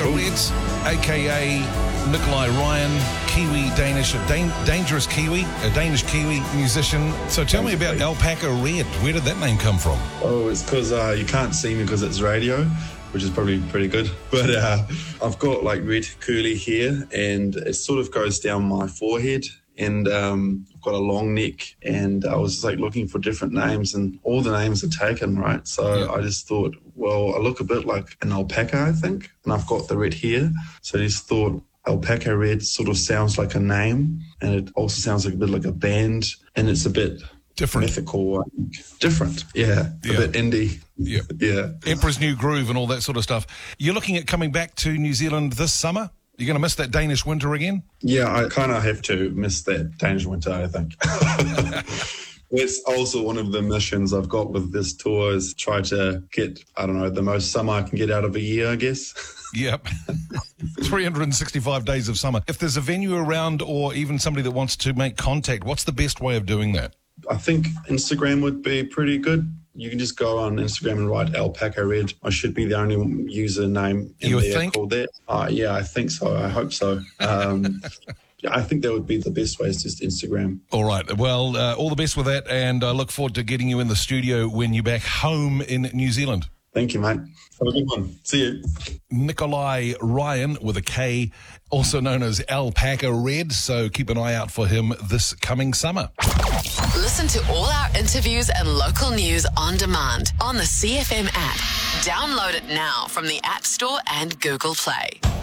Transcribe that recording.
cool. Reds, a.k.a. Nikolai Ryan, Kiwi, Danish, dangerous Kiwi, a Danish Kiwi musician. So tell me about Alpaca Red. Where did that name come from? Oh, it's because you can't see me because it's radio, which is probably pretty good. But I've got like red curly hair, and it sort of goes down my forehead. And I've got a long neck, and I was like looking for different names, and all the names are taken, right? So I just thought, well, I look a bit like an alpaca, I think, and I've got the red hair. So I just thought Alpaca Red sort of sounds like a name, and it also sounds like a bit like a band, and it's a bit different, mythical, different, a bit indie. Yeah. Emperor's New Groove and all that sort of stuff. You're looking at coming back to New Zealand this summer? You're going to miss that Danish winter again? Yeah, I kind of have to miss that Danish winter, I think. It's also one of the missions I've got with this tour is try to get, I don't know, the most summer I can get out of a year, I guess. Yep. 365 days of summer. If there's a venue around or even somebody that wants to make contact, what's the best way of doing that? I think Instagram would be pretty good. You can just go on Instagram and write Alpaca Red. I should be the only username in there called that. Yeah, I think so. I hope so. I think that would be the best way is just Instagram. All right. Well, all the best with that, and I look forward to getting you in the studio when you're back home in New Zealand. Thank you, mate. Have a good one. See you. Nikolai Ryan with a K, also known as Alpaca Red, so keep an eye out for him this coming summer. Listen to all our interviews and local news on demand on the CFM app. Download it now from the App Store and Google Play.